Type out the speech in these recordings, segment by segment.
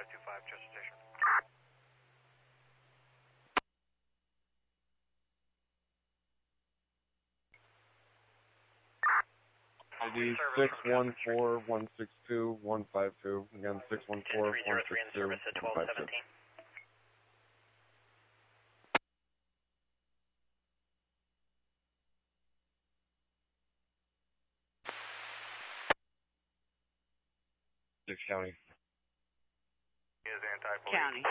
525 Chester Station. ID 614-162-152. Again, 614-162-152. in service at 1217. County. Is anti-police. County.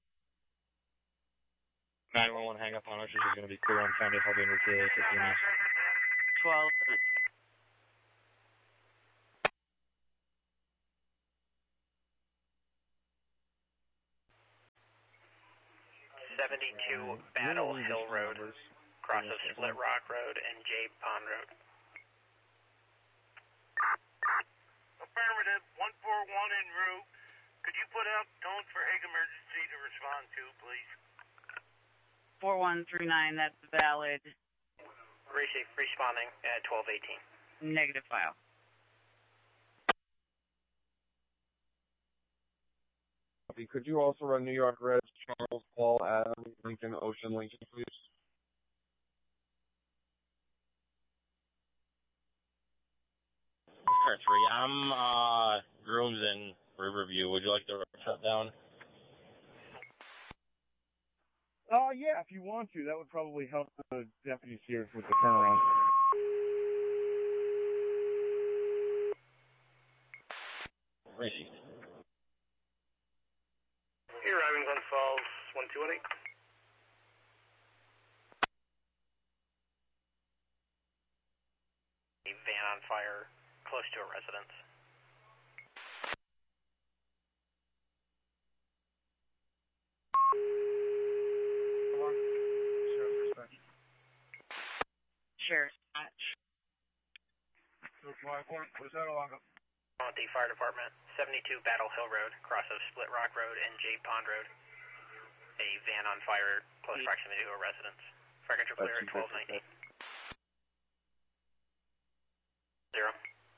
911, hang up on us. This is going to be clear on County. I'll be in to 15 minutes. 72 Battle Hill Road, cross of Split Rock Road and J Pond Road. Affirmative, 141 en route. Could you put out tones for Hague Emergency to respond to, please? 4139, that's valid. Responding at 1218. Negative file. Could you also run New York Red, Charles, Paul, Adam, Lincoln, Ocean, Lincoln, please? Car 3, I'm Grooms in Riverview. Would you like to shut down? Yeah, if you want to. That would probably help the deputies here with the turnaround. Received. You're arriving Glen Falls, 1218. A van on fire close to a residence. Sheriff's Dispatch. What's that along? Monty Fire Department, 72 Battle Hill Road, cross of Split Rock Road and J Pond Road. A van on fire, close proximity to a residence. Fire control clear at 1219. 0.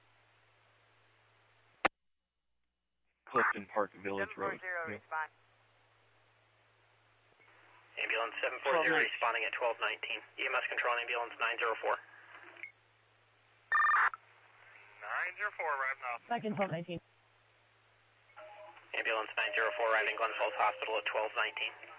Clifton Park Village Road. Respond. Ambulance 740 responding at 1219. EMS control ambulance 904. 904 right now. Second 1219. Ambulance 904 arriving Glen Falls Hospital at 1219.